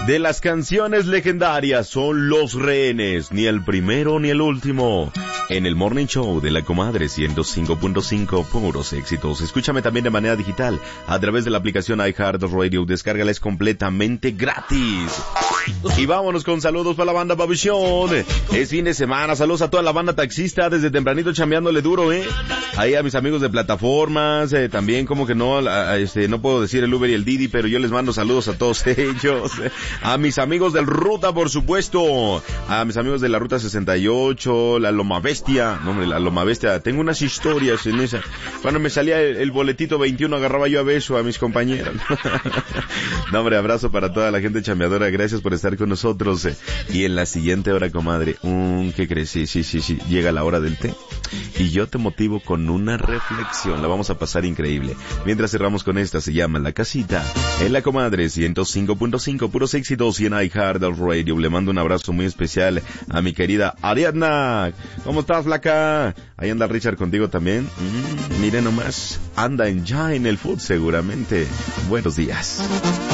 de las canciones legendarias son Los Rehenes, ni el primero ni el último. En el Morning Show de la Comadre 105.5, puros éxitos. Escúchame también de manera digital a través de la aplicación iHeartRadio. Descárgala, es completamente gratis. Y vámonos con saludos para la banda Babuchón. Es fin de semana, saludos a toda la banda taxista desde tempranito chambeándole duro, ahí a mis amigos de plataformas, también como que no puedo decir el Uber y el Didi, pero yo les mando saludos a todos ellos. A mis amigos del Ruta, por supuesto. A mis amigos de la Ruta 68, la Loma Bestia. No, hombre, la Loma Bestia. Tengo unas historias en esa. Cuando me salía el boletito 21, agarraba yo a beso a mis compañeros. No, hombre, abrazo para toda la gente chambeadora. Gracias por estar con nosotros. Y en la siguiente hora, comadre, ¿qué crees? Sí. Llega la hora del té. Y yo te motivo con una reflexión. La vamos a pasar increíble. Mientras cerramos con esta, se llama La Casita. En la Comadre 105.5, puros éxitos y en iHeartRadio. Le mando un abrazo muy especial a mi querida Ariadna. ¿Cómo estás, flaca? Ahí anda Richard contigo también. Mire nomás, anda ya en el food seguramente. Buenos días.